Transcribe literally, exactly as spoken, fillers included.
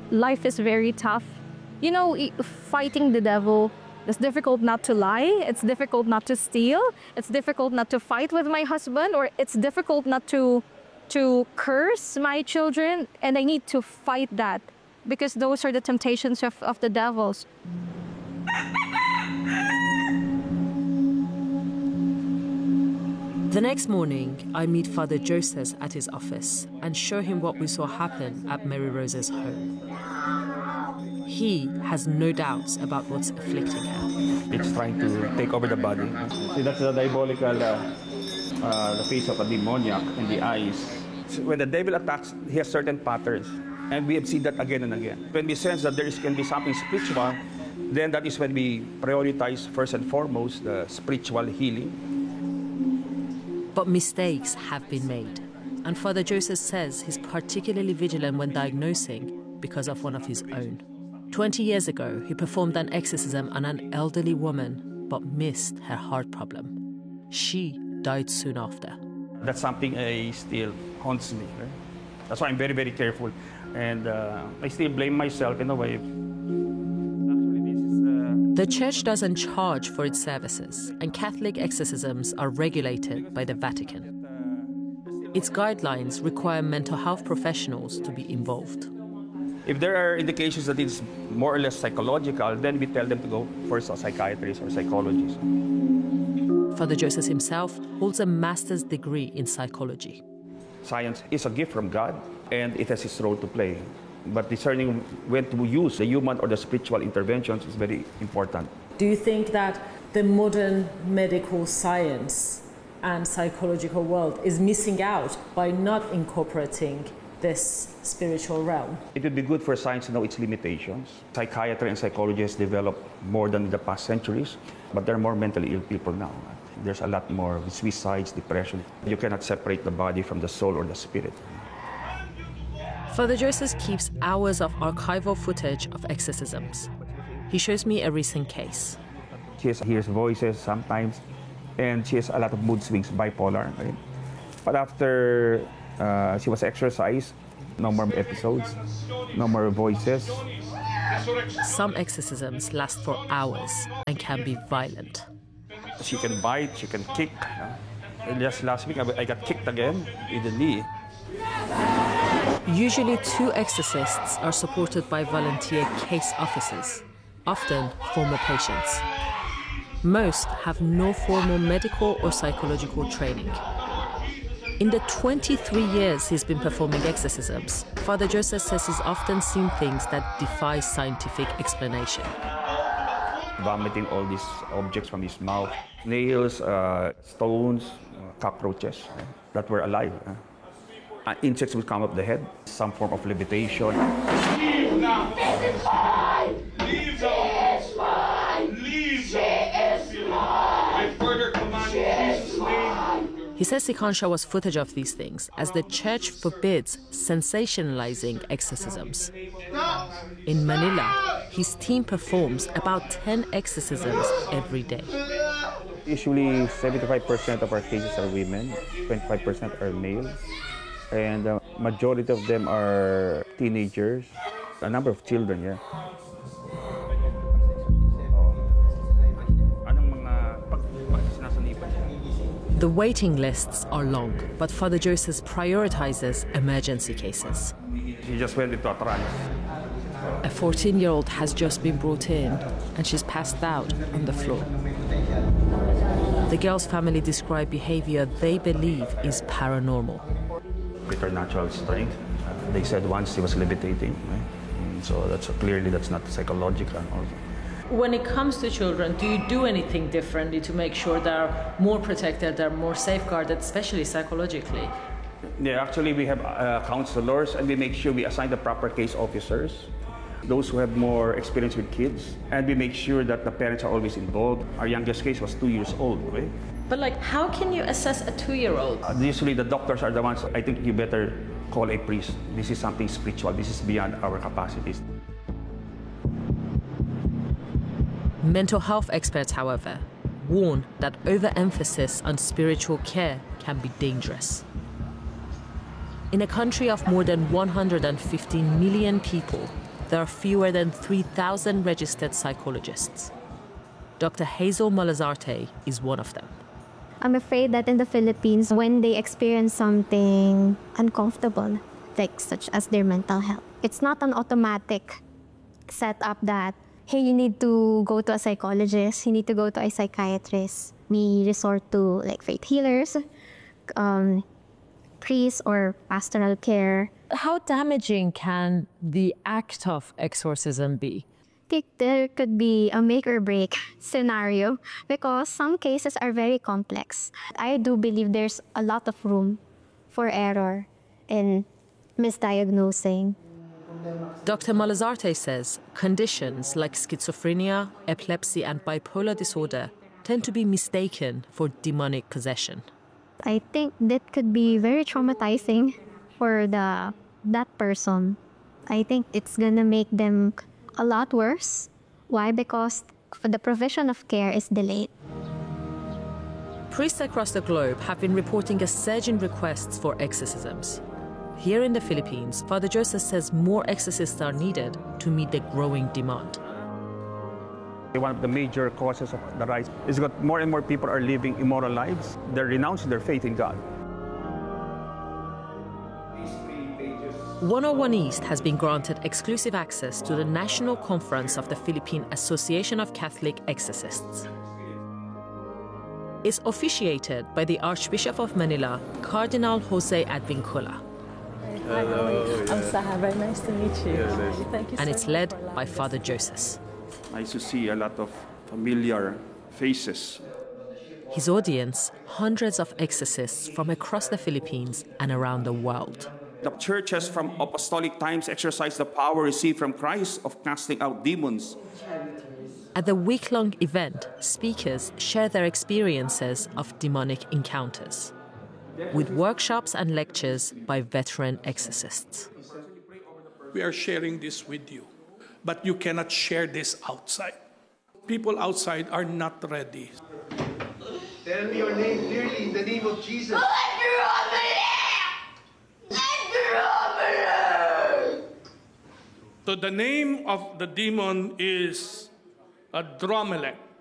life is very tough. You know, fighting the devil, it's difficult not to lie, it's difficult not to steal, it's difficult not to fight with my husband, or it's difficult not to to curse my children, and I need to fight that because those are the temptations of, of the devils. The next morning, I meet Father Joseph at his office and show him what we saw happen at Mary Rose's home. He has no doubts about what's afflicting her. It's trying to take over the body. See, that's the diabolical, uh, uh, the face of a demoniac in the eyes. When the devil attacks, he has certain patterns. And we have seen that again and again. When we sense that there is, can be something spiritual, then that is when we prioritize first and foremost the spiritual healing. But mistakes have been made. And Father Joseph says he's particularly vigilant when diagnosing because of one of his own. Twenty years ago, he performed an exorcism on an elderly woman, but missed her heart problem. She died soon after. That's something I still haunts me. Right? That's why I'm very, very careful. And uh, I still blame myself in a way. Actually, this is, uh... The church doesn't charge for its services, and Catholic exorcisms are regulated by the Vatican. Its guidelines require mental health professionals to be involved. If there are indications that it's more or less psychological, then we tell them to go for a psychiatrist or psychologist. Father Joseph himself holds a master's degree in psychology. Science is a gift from God, and it has its role to play. But discerning when to use the human or the spiritual interventions is very important. Do you think that the modern medical science and psychological world is missing out by not incorporating this spiritual realm? It would be good for science to know its limitations. Psychiatry and psychology has developed more than in the past centuries, but there are more mentally ill people now. There's a lot more suicides, depression. You cannot separate the body from the soul or the spirit. Father Joseph keeps hours of archival footage of exorcisms. He shows me a recent case. She hears voices sometimes, and she has a lot of mood swings, bipolar. Right? But after Uh, she was exorcised, no more episodes, no more voices. Some exorcisms last for hours and can be violent. She can bite, she can kick. And just last week, I got kicked again in the knee. Usually, two exorcists are supported by volunteer case officers, often former patients. Most have no formal medical or psychological training. In the twenty-three years he's been performing exorcisms, Father Joseph says he's often seen things that defy scientific explanation. Vomiting all these objects from his mouth, nails, uh, stones, uh, cockroaches uh, that were alive. Uh. Uh, insects would come up the head, some form of levitation. Leave now! Leave now! Leave now! I further command in Jesus' name. He says he can't show us footage of these things as the church forbids sensationalizing exorcisms. In Manila, his team performs about ten exorcisms every day. Usually seventy-five percent of our cases are women, twenty-five percent are males, and the majority of them are teenagers, a number of children, yeah. The waiting lists are long, but Father Joseph prioritizes emergency cases. She just went into a trance. A fourteen-year-old has just been brought in, and she's passed out on the floor. The girl's family describe behavior they believe is paranormal. With her natural strength, uh, they said once she was levitating, right? So that's uh, clearly that's not psychological. Also. When it comes to children, do you do anything differently to make sure they're more protected, they're more safeguarded, especially psychologically? Yeah, actually we have uh, counselors, and we make sure we assign the proper case officers, those who have more experience with kids, and we make sure that the parents are always involved. Our youngest case was two years old, right? But like, how can you assess a two-year-old? Uh, usually the doctors are the ones, I think you better call a priest. This is something spiritual, this is beyond our capacities. Mental health experts, however, warn that overemphasis on spiritual care can be dangerous. In a country of more than one hundred fifteen million people, there are fewer than three thousand registered psychologists. Doctor Hazel Malazarte is one of them. I'm afraid that in the Philippines, when they experience something uncomfortable, like such as their mental health, it's not an automatic setup that, hey, you need to go to a psychologist, you need to go to a psychiatrist. We resort to like faith healers, um, priests, or pastoral care. How damaging can the act of exorcism be? I think there could be a make or break scenario because some cases are very complex. I do believe there's a lot of room for error in misdiagnosing. Doctor Malazarte says conditions like schizophrenia, epilepsy, and bipolar disorder tend to be mistaken for demonic possession. I think that could be very traumatizing for the that person. I think it's gonna make them a lot worse. Why? Because the provision of care is delayed. Priests across the globe have been reporting a surge in requests for exorcisms. Here in the Philippines, Father Joseph says more exorcists are needed to meet the growing demand. One of the major causes of the rise is that more and more people are living immoral lives. They're renouncing their faith in God. one oh one East has been granted exclusive access to the National Conference of the Philippine Association of Catholic Exorcists. It's officiated by the Archbishop of Manila, Cardinal Jose Advincula. Hello. I'm Saha. Very nice to meet you. Yeah, nice. Thank you And so it's much led for allowing by us. Father Joseph. I used to see a lot of familiar faces. His audience, hundreds of exorcists from across the Philippines and around the world. The churches from apostolic times exercised the power received from Christ of casting out demons. At the week-long event, speakers share their experiences of demonic encounters, with workshops and lectures by veteran exorcists. We are sharing this with you, but you cannot share this outside. People outside are not ready. Tell me your name clearly in the name of Jesus. So the name of the demon is Adromelech.